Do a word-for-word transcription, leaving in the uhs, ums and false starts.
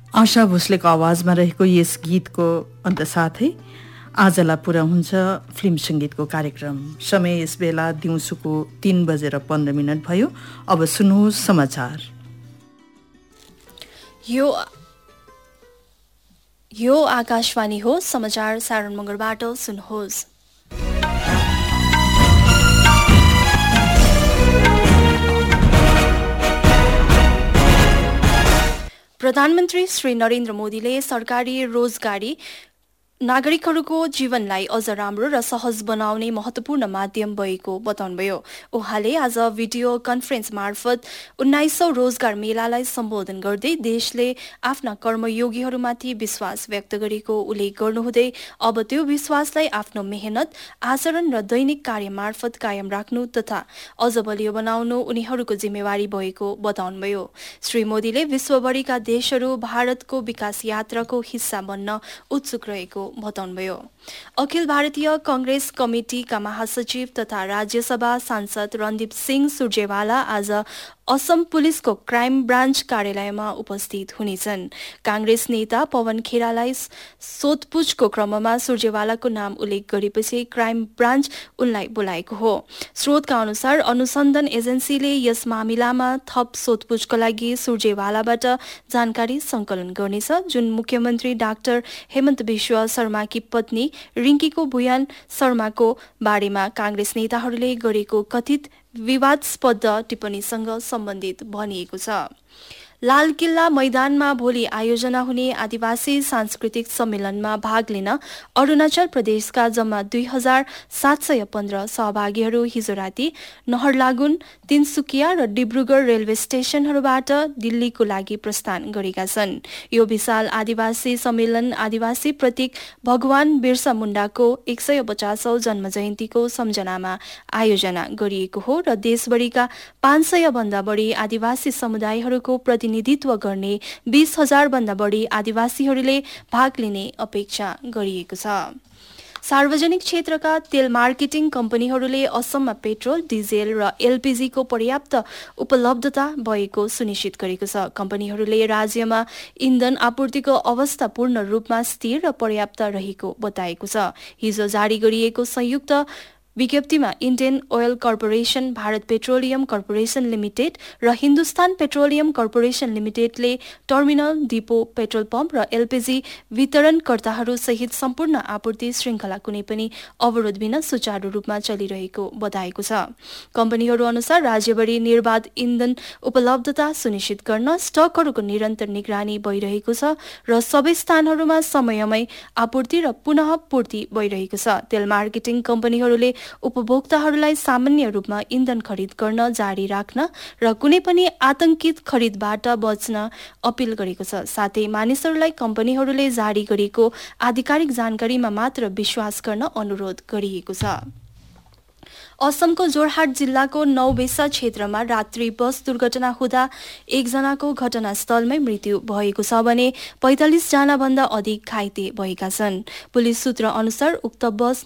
आशा भोसलेको आवाजमा रहेको यस गीतको अन्तसाथै आजलाई पुरा हुन्छ फिल्म सङ्गीतको कार्यक्रम। समय यस बेला दिउँसोको तीन बजेर पन्ध्र मिनट भयो। अब सुन्नुहोस् समाचार। यो यो आकाशवाणी हो। समाचार सारण मगरबाट सुन्नुहोस्। प्रधानमन्त्री श्री नरेन्द्र मोदीले सरकारी रोजगारी नागरिकहरूको जीवनलाई अझ राम्रो र सहज बनाउने महत्वपूर्ण माध्यम भएको बताउनुभयो। उहाँले आज भिडियो कन्फरेन्स मार्फत उन्नाइसौं रोजगार मेलालाई सम्बोधन गर्दै देशले आफ्ना कर्मयोगीहरूमाथि विश्वास व्यक्त गरेको उल्लेख गर्नुहुँदै अब त्यो विश्वासलाई आफ्नो मेहनत, आचरण र दैनिक कार्य मार्फत कायम राख्नु तथा अझ बलियो बनाउनु उनीहरूको जिम्मेवारी भएको बताउनुभयो। श्री मोदीले विश्वभरिका देशहरू भारतको विकास यात्राको हिस्सा बन्न उत्सुक रहेको बताउनुभयो। अखिल भारतीय कांग्रेस कमिटिका महासचिव तथा राज्यसभा सांसद रणदीप सिंह सुरजेवाला आज असम पुलिसको क्राइम ब्रान्च कार्यालयमा उपस्थित हुनेछन्। कांग्रेस नेता पवन खेरालाई सोधपुछको क्रममा सुरजेवालाको नाम उल्लेख गरेपछि क्राइम ब्रान्च उनलाई बोलाएको हो। स्रोतका अनुसार अनुसन्धान एजेन्सीले यस मामिलामा थप सोधपुछको लागि सुरजेवालाबाट जानकारी संकलन गर्नेछ, जुन मुख्यमन्त्री डाक्टर हेमन्त बिश्व शर्माकी पत्नी रिङ्कीको भुयान शर्माको बारेमा कांग्रेस नेताहरूले गरेको कथित विवादास्पद टिप्पणीसँग सम्बन्धित भनिएको छ। लाल किल्ला मैदानमा भोलि आयोजना हुने आदिवासी सांस्कृतिक सम्मेलनमा भाग लिन अरुणाचल प्रदेशका जम्मा दुई हजार सात सय पन्ध्र सहभागीहरू हिजो राति नहरलागुन, तिनसुकिया र डिब्रुगढ़ रेलवे स्टेशनहरूबाट दिल्लीको लागि प्रस्थान गरेका छन्। यो विशाल आदिवासी सम्मेलन आदिवासी प्रतीक भगवान बिरसा मुण्डाको एक सय पचासौं जन्म जयन्तीको सम्झनामा आयोजना गरिएको हो र देशभरिका पाँच सय भन्दा बढी आदिवासी समुदायहरूको प्रतिनिधित्व गर्ने बीस हजार भन्दा बढी आदिवासीहरूले भाग लिने अपेक्षा गरिएको छ। सार्वजनिक क्षेत्रका तेल मार्केटिङ कम्पनीहरूले असममा पेट्रोल, डिजेल र एलपीजी को पर्याप्त उपलब्धता भएको सुनिश्चित गरेको छ। कम्पनीहरूले राज्यमा इन्धन आपूर्तिको अवस्था पूर्ण रूपमा स्थिर र पर्याप्त रहेको बताएको छ। हिजो जारी गरिएको संयुक्त विज्ञप्तिमा Indian oil corporation, Bharat petroleum corporation limited र Hindustan petroleum corporation लिमिटेडले terminal, depot, petrol pump र एलपीजी वितरणकर्ताहरू सहित सम्पूर्ण आपूर्ति श्रृङ्खला कुनै पनि अवरोध बिना सुचारू रूपमा चलिरहेको बताएको छ। कम्पनीहरू अनुसार राज्यभरि निर्बाध इन्धन उपलब्धता सुनिश्चित गर्न स्टकहरूको निरन्तर निगरानी भइरहेको छ र सबै स्थानहरूमा समयमै आपूर्ति र पुनः पूर्ति भइरहेको छ। तेल मार्केटिङ कम्पनीहरूले उपभोक्ताहरूलाई सामान्य रूपमा इन्धन खरिद गर्न जारी राख्न र कुनै पनि आतंकित खरिदबाट बच्न अपिल गरेको छ। साथै मानिसहरूलाई कम्पनीहरूले जारी गरेको आधिकारिक जानकारीमा मात्र विश्वास गर्न अनुरोध गरिएको छ। असमको जोरहाट जिल्लाको नौबेसा क्षेत्रमा रात्रि बस दुर्घटना हुँदा एकजनाको घटनास्थलमै मृत्यु भएको छ भने पैंतालिस जना भन्दा अधिक घाइते भएका छन्। पुलिस सूत्र अनुसार उक्त बस